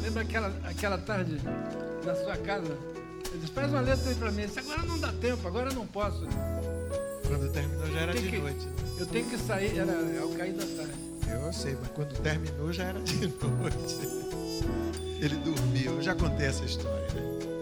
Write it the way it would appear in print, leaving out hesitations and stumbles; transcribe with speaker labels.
Speaker 1: lembra aquela tarde na sua casa? Ele disse, faz uma letra aí pra mim. Eu disse, agora não dá tempo, agora eu não posso.
Speaker 2: Quando terminou já era de noite. Né?
Speaker 1: Eu tenho que sair, era ao cair da tarde.
Speaker 2: Eu sei, mas quando terminou já era de noite. Ele dormiu, eu já contei essa história, né?